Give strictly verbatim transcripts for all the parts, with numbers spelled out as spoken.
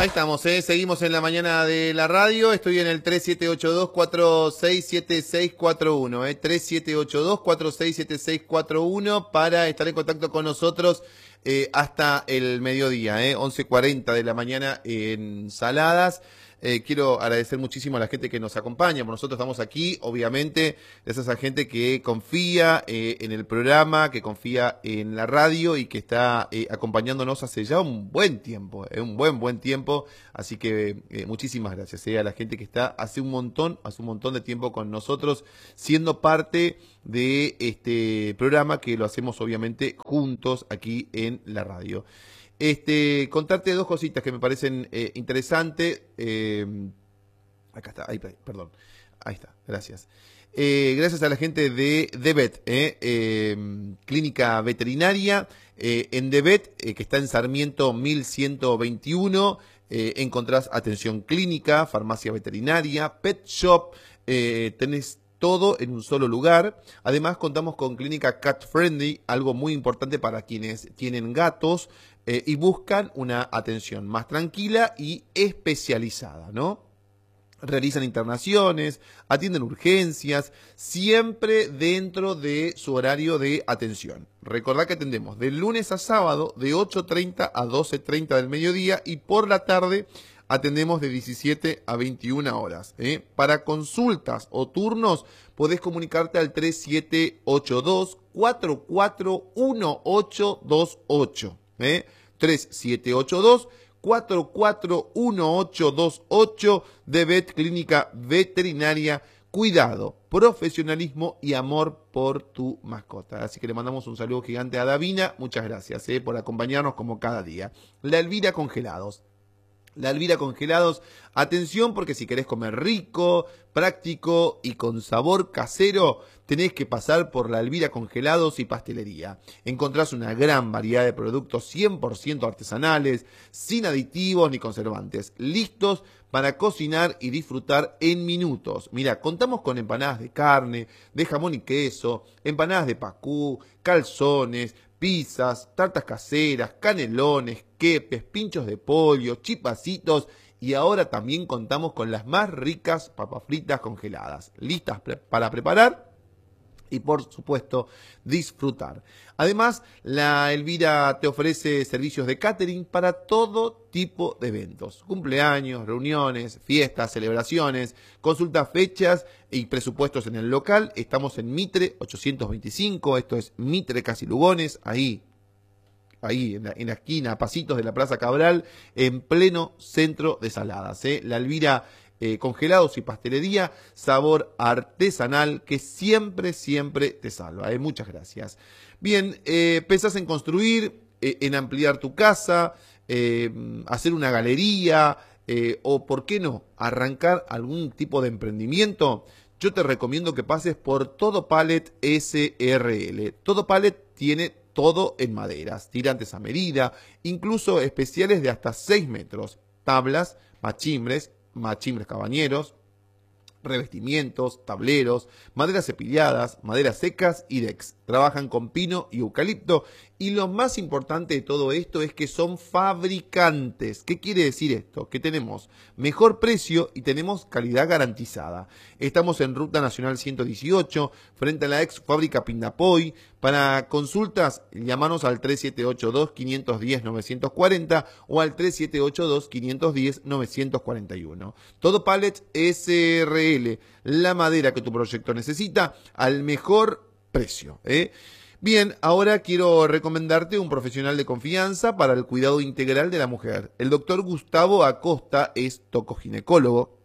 Ahí estamos, ¿eh? Seguimos en la mañana de la radio. Estoy en el tres siete ocho dos, cuatro seis siete seis cuatro uno, ¿eh? tres siete ocho dos, cuatro seis siete seis cuatro uno para estar en contacto con nosotros eh, hasta el mediodía, ¿eh? once cuarenta de la mañana en Saladas. Eh, quiero agradecer muchísimo a la gente que nos acompaña. Nosotros estamos aquí, obviamente, gracias a gente que confía eh, en el programa, que confía en la radio y que está eh, acompañándonos hace ya un buen tiempo, eh, un buen, buen tiempo. Así que eh, muchísimas gracias eh, a la gente que está hace un montón, hace un montón de tiempo con nosotros, siendo parte de este programa que lo hacemos, obviamente, juntos aquí en la radio. Este, contarte dos cositas que me parecen eh, interesantes. Eh, acá está, ahí, perdón. Ahí está, gracias. Eh, gracias a la gente de DeVet, eh, eh, Clínica Veterinaria. Eh, en DeVet, eh, que está en Sarmiento mil ciento veintiuno, eh, encontrás atención clínica, farmacia veterinaria, pet shop, eh, tenés todo en un solo lugar. Además, contamos con clínica Cat Friendly, algo muy importante para quienes tienen gatos eh, y buscan una atención más tranquila y especializada, ¿no? Realizan internaciones, atienden urgencias, siempre dentro de su horario de atención. Recordá que atendemos de lunes a sábado de ocho treinta a doce treinta del mediodía y por la tarde atendemos de diecisiete a veintiuna horas. ¿eh? Para consultas o turnos podés comunicarte al tres siete ocho dos, cuatro cuatro uno ocho dos ocho. ¿eh? tres siete ocho dos, cuatro cuatro uno ocho dos ocho de Vet Clínica Veterinaria. Cuidado, profesionalismo y amor por tu mascota. Así que le mandamos un saludo gigante a Davina. Muchas gracias ¿eh? por acompañarnos como cada día. La Elvira Congelados. La Elvira Congelados, atención porque si querés comer rico, práctico y con sabor casero, tenés que pasar por la Elvira Congelados y Pastelería. Encontrás una gran variedad de productos cien por ciento artesanales, sin aditivos ni conservantes, listos para cocinar y disfrutar en minutos. Mira, contamos con empanadas de carne, de jamón y queso, empanadas de pacú, calzones, pizzas, tartas caseras, canelones, quepes, pinchos de pollo, chipacitos y ahora también contamos con las más ricas papas fritas congeladas, listas pre- para preparar y por supuesto disfrutar. Además, la Elvira te ofrece servicios de catering para todo tipo de eventos, cumpleaños, reuniones, fiestas, celebraciones, consulta fechas y presupuestos en el local. Estamos en Mitre ochocientos veinticinco, esto es Mitre Casi Lugones, ahí, ahí en la, en la esquina, a pasitos de la Plaza Cabral, en pleno centro de Saladas. ¿eh? La Elvira Eh, congelados y pastelería, sabor artesanal que siempre, siempre te salva. ¿eh? Muchas gracias. Bien, eh, pensás en construir, eh, en ampliar tu casa, eh, hacer una galería eh, o, ¿por qué no?, arrancar algún tipo de emprendimiento. Yo te recomiendo que pases por Todo Pallet S R L. Todo Pallet tiene todo en maderas, tirantes a medida, incluso especiales de hasta seis metros, tablas, machimbres, machimbres cabañeros, revestimientos, tableros, maderas cepilladas, maderas secas y decks. Trabajan con pino y eucalipto y lo más importante de todo esto es que son fabricantes. ¿Qué quiere decir esto? Que tenemos mejor precio y tenemos calidad garantizada. Estamos en Ruta Nacional ciento dieciocho, frente a la ex fábrica Pindapoy. Para consultas, llamanos al tres siete ocho dos, cinco uno cero, nueve cuatro cero o al tres siete ocho dos, cinco uno cero, nueve cuatro uno. Todo Pallet S R L, la madera que tu proyecto necesita al mejor precio. ¿eh? Bien, ahora quiero recomendarte un profesional de confianza para el cuidado integral de la mujer. El doctor Gustavo Acosta es tocoginecólogo.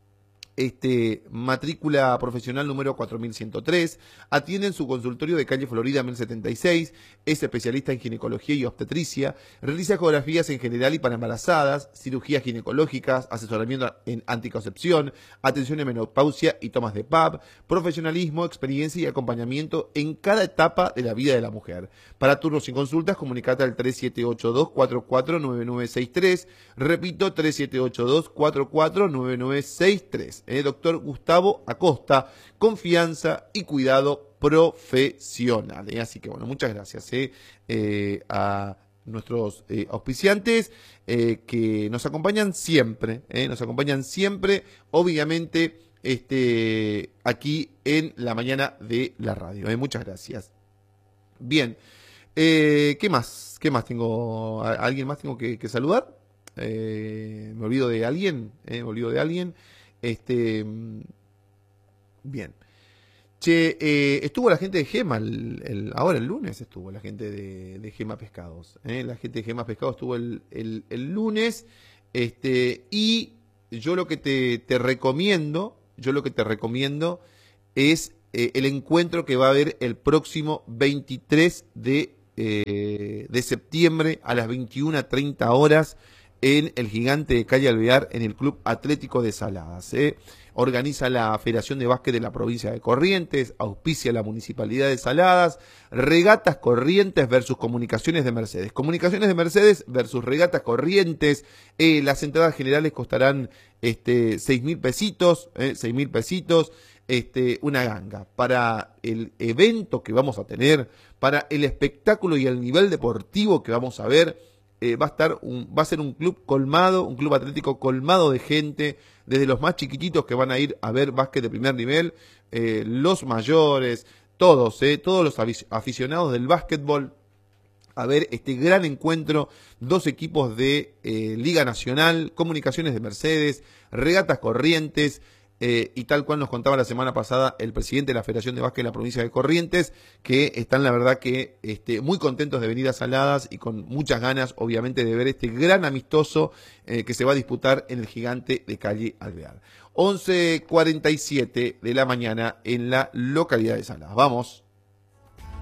Este, matrícula profesional número cuatro mil ciento tres, atiende en su consultorio de calle Florida mil setenta y seis, es especialista en ginecología y obstetricia, realiza ecografías en general y para embarazadas, cirugías ginecológicas, asesoramiento en anticoncepción, atención en menopausia y tomas de P A P, profesionalismo, experiencia y acompañamiento en cada etapa de la vida de la mujer. Para turnos y consultas, comunicate al tres siete ocho dos, cuatro cuatro nueve nueve seis tres, repito, tres siete ocho dos, cuatro cuatro nueve nueve seis tres. Eh, doctor Gustavo Acosta, confianza y cuidado profesional. Eh. Así que bueno, muchas gracias eh, eh, a nuestros eh, auspiciantes eh, que nos acompañan siempre, eh, nos acompañan siempre, obviamente, este, aquí en la mañana de la radio. Eh. Muchas gracias. Bien, eh, ¿qué más? ¿Qué más tengo? ¿A alguien más tengo que, que saludar? Eh, ¿Me olvido de alguien? Eh, ¿Me olvido de alguien? Este, bien. Che, eh, estuvo la gente de Gema, el, el, ahora el lunes estuvo la gente de, de Gema Pescados. ¿eh? La gente de Gema Pescados estuvo el, el, el lunes. Este, y yo lo que te, te recomiendo, yo lo que te recomiendo es eh, el encuentro que va a haber el próximo veintitrés de, eh, de septiembre a las veintiuna treinta horas en el Gigante de Calle Alvear, en el Club Atlético de Saladas. ¿eh? Organiza la Federación de Básquet de la provincia de Corrientes, auspicia la Municipalidad de Saladas, Regatas Corrientes versus Comunicaciones de Mercedes. Comunicaciones de Mercedes versus Regatas Corrientes. Eh, las entradas generales costarán este, seis mil pesitos, eh, seis mil pesitos, este, una ganga. Para el evento que vamos a tener, para el espectáculo y el nivel deportivo que vamos a ver, eh, va a estar un, va a ser un club colmado, un club atlético colmado de gente, desde los más chiquititos que van a ir a ver básquet de primer nivel, eh, los mayores, todos, eh, todos los aficionados del básquetbol, a ver este gran encuentro, dos equipos de eh, Liga Nacional, Comunicaciones de Mercedes, Regatas Corrientes, eh, y tal cual nos contaba la semana pasada el presidente de la Federación de Básquet de la provincia de Corrientes, que están la verdad que este, muy contentos de venir a Saladas y con muchas ganas, obviamente, de ver este gran amistoso eh, que se va a disputar en el Gigante de Calle Alvear. once cuarenta y siete de la mañana en la localidad de Saladas. Vamos.